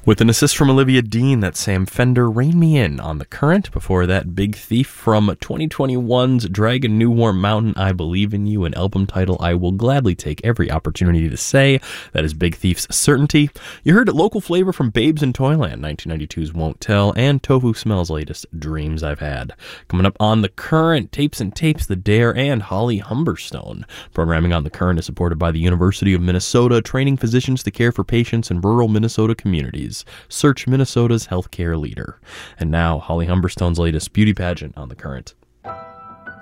With an assist from Olivia Dean, that's Sam Fender, Rein Me In on The Current. Before that, Big Thief from 2021's Dragon New Warm Mountain, I Believe in You, an album title I will gladly take every opportunity to say. That is Big Thief's Certainty. You heard local flavor from Babes in Toyland, 1992's Won't Tell, and Tofu Smell's latest, Dreams I've Had. Coming up on The Current, Tapes and Tapes, The Dare, and Holly Humberstone. Programming on The Current is supported by the University of Minnesota, training physicians to care for patients in rural Minnesota communities. Search Minnesota's healthcare leader. And now, Holly Humberstone's latest beauty pageant on The Current.